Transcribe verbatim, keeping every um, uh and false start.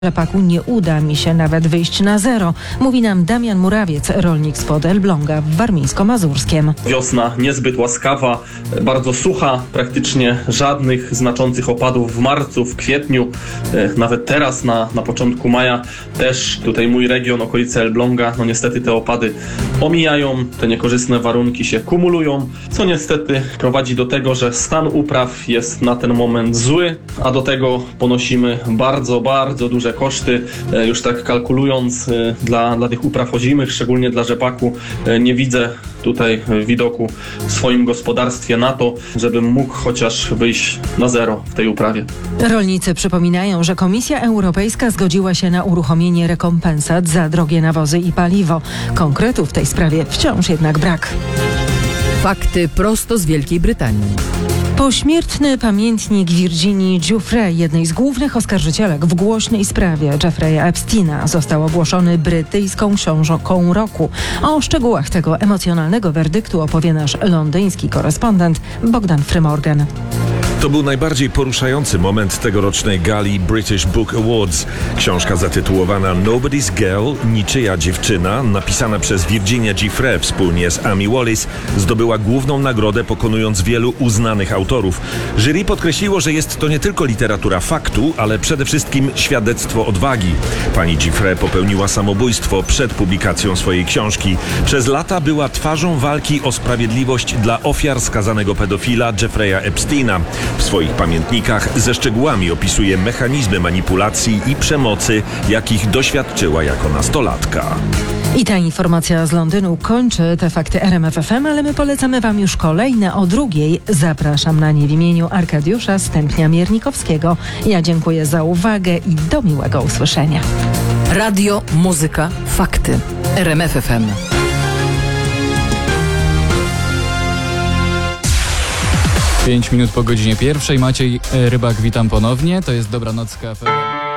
rzepaku nie uda mi się nawet wyjść na zero, mówi nam Damian Murawiec, rolnik spod Elbląga w Warmińsko-Mazurskiem. Wiosna niezbyt łaskawa, bardzo sucha, praktycznie żadnych znaczących opadów w marcu, w kwietniu, nawet teraz na, na początku maja też tutaj mój region, okolice Elbląga, no niestety te opady omijają, te niekorzystne warunki się kumulują, co niestety prowadzi do tego, że stan upraw jest na ten moment zły, a do tego ponosimy bardzo, bardzo duże koszty, już tak kalkulując dla, dla tych upraw ozimych, szczególnie dla rzepaku, nie widzę tutaj widoku w swoim gospodarstwie na to, żebym mógł chociaż wyjść na zero w tej uprawie. Rolnicy przypominają, że Komisja Europejska zgodziła się na uruchomienie rekompensat za drogie nawozy i paliwo. Konkretów w tej sprawie wciąż jednak brak. Fakty prosto z Wielkiej Brytanii. Pośmiertny pamiętnik Virginii Giuffre, jednej z głównych oskarżycielek w głośnej sprawie Jeffreya Epsteina, został ogłoszony brytyjską książką roku. O szczegółach tego emocjonalnego werdyktu opowie nasz londyński korespondent Bogdan Frymorgan. To był najbardziej poruszający moment tegorocznej gali British Book Awards. Książka zatytułowana Nobody's Girl, niczyja dziewczyna, napisana przez Virginia Giuffre wspólnie z Amy Wallis, zdobyła główną nagrodę, pokonując wielu uznanych autorów. Jury podkreśliło, że jest to nie tylko literatura faktu, ale przede wszystkim świadectwo odwagi. Pani Giuffre popełniła samobójstwo przed publikacją swojej książki. Przez lata była twarzą walki o sprawiedliwość dla ofiar skazanego pedofila Jeffreya Epsteina. W swoich pamiętnikach ze szczegółami opisuje mechanizmy manipulacji i przemocy, jakich doświadczyła jako nastolatka. I ta informacja z Londynu kończy te fakty R M F F M, ale my polecamy Wam już kolejne o drugiej. Zapraszam na nie w imieniu Arkadiusza Stępnia-Miernikowskiego. Ja dziękuję za uwagę i do miłego usłyszenia. Radio, muzyka, fakty. R M F F M. Pięć minut po godzinie pierwszej. Maciej Rybak, witam ponownie. To jest Dobranocka F M.